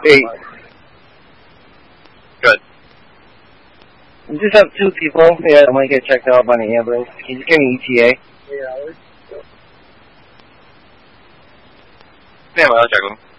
8. Good. I just have 2 people. Yeah, I want to get checked out by the ambulance. Can you just give me ETA? Yeah, I'll check them.